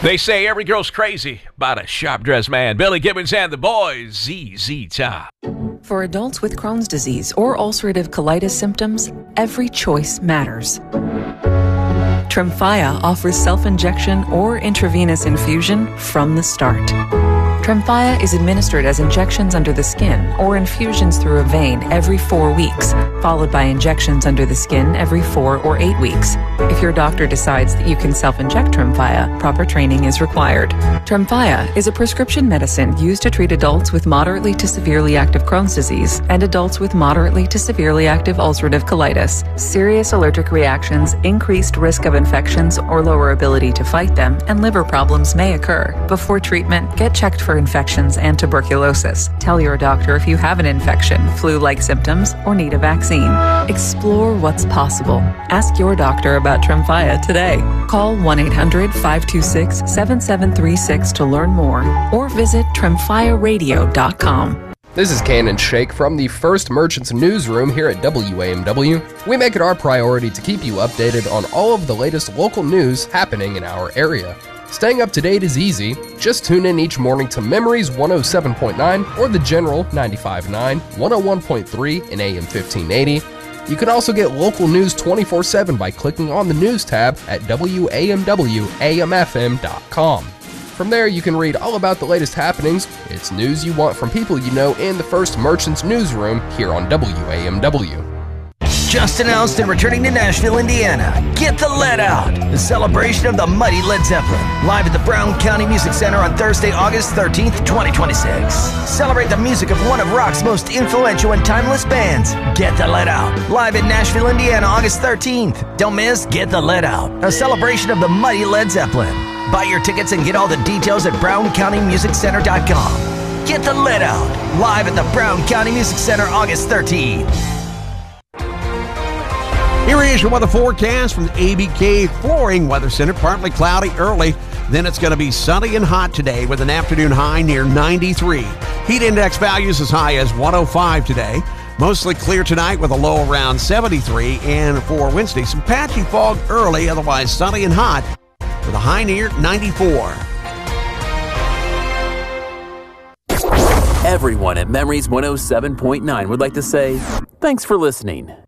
They say every girl's crazy about a sharp-dressed man. Billy Gibbons and the boys, ZZ Top. For adults with Crohn's disease or ulcerative colitis symptoms, every choice matters. Tremfya offers self-injection or intravenous infusion from the start. Tremfya is administered as injections under the skin or infusions through a vein every 4 weeks, followed by injections under the skin every 4 or 8 weeks. If your doctor decides that you can self-inject Tremfya, proper training is required. Tremfya is a prescription medicine used to treat adults with moderately to severely active Crohn's disease and adults with moderately to severely active ulcerative colitis. Serious allergic reactions, increased risk of infections or lower ability to fight them, and liver problems may occur. Before treatment, get checked for infections and tuberculosis. Tell your doctor if you have an infection, flu-like symptoms, or need a vaccine. Explore what's possible. Ask your doctor about Tremfya today. Call 1-800-526-7736 to learn more or visit tremfyaradio.com. This is Cannon Shake from the First Merchants Newsroom here at WAMW. We make it our priority to keep you updated on all of the latest local news happening in our area. Staying up to date is easy. Just tune in each morning to Memories 107.9 or The General 95.9, 101.3 and AM 1580. You can also get local news 24/7 by clicking on the news tab at WAMWAMFM.com. From there, you can read all about the latest happenings. It's news you want from people you know in the First Merchants Newsroom here on WAMW. Just announced and returning to Nashville, Indiana, Get the Let Out, the celebration of the mighty Led Zeppelin, live at the Brown County Music Center on Thursday, August 13th, 2026. Celebrate the music of one of rock's most influential and timeless bands, Get the Let Out, live in Nashville, Indiana, August 13th. Don't miss Get the Let Out, a celebration of the mighty Led Zeppelin. Buy your tickets and get all the details at browncountymusiccenter.com. Get the Let Out, live at the Brown County Music Center, August 13th. Here is your weather forecast from the ABK Flooring Weather Center. Partly cloudy early, then it's going to be sunny and hot today with an afternoon high near 93. Heat index values as high as 105 today. Mostly clear tonight with a low around 73. And for Wednesday, some patchy fog early, otherwise sunny and hot with a high near 94. Everyone at Memories 107.9 would like to say thanks for listening.